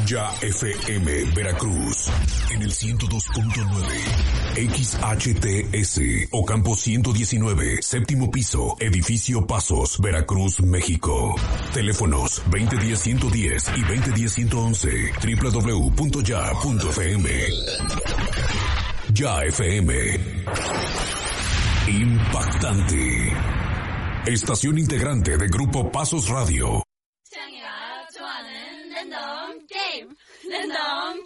Ya FM Veracruz en el 102.9, XHTS Ocampo 119, séptimo piso, edificio Pasos, Veracruz, México. Teléfonos 2010-110 y 2010-111, www.ya.fm. Ya FM. Impactante. Estación integrante de Grupo Pasos Radio. 창이가 좋아하는 랜덤 게임. 랜덤